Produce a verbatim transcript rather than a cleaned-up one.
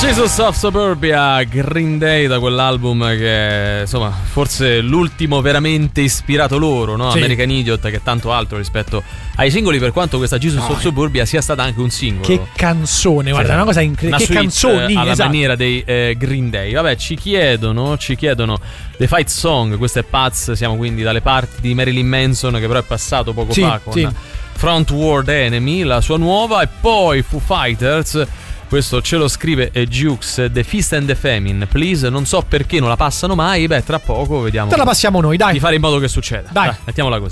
Jesus of Suburbia, Green Day, da quell'album che insomma forse l'ultimo veramente ispirato loro, no? Sì. American Idiot, che è tanto altro rispetto ai singoli, per quanto questa Jesus no, of Suburbia sia stata anche un singolo. Che canzone, guarda, sì, una cosa incredibile. Che canzoni, alla esatto. maniera dei eh, Green Day. Vabbè, ci chiedono, ci chiedono The Fight Song, questo è Paz, siamo quindi dalle parti di Marilyn Manson, che però è passato poco sì, fa con sì. Front World Enemy, la sua nuova, e poi Foo Fighters. Questo ce lo scrive eh, Jukes, The Feast and the Famine, please. Non so perché non la passano mai. Beh, tra poco vediamo. Te la passiamo noi, dai. Di fare in modo che succeda. Dai, dai mettiamola così.